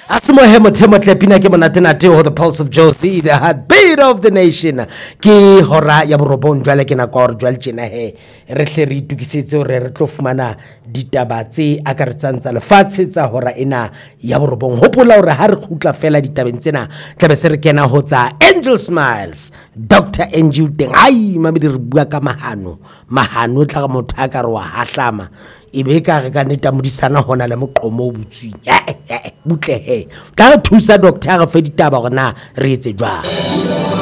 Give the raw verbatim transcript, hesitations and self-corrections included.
Atimo hemo temo tlepina ke monatena teo the pulse of Jothi, the heartbeat of the nation. Ke hora ya borobong jwale ke na kwa hore jwale tjena he re hle re itukisetse hore re tlo fumana ditaba tse akaretsang tsa lefatshe tsa hora ena ya borobong. Hopola hore ha re khutla fela ditabeng tsena tlabe se re kena ho tsa Angel Smiles, Doctor Angie Teng. Ai mamedi re bua ka mahano mahano tla ka motho a ka re wa hahlama ebe ka re ka neta modisana hona le moqomo o butswing butle he ka re thusa doctor re fe ditaba gore na re etse jwang.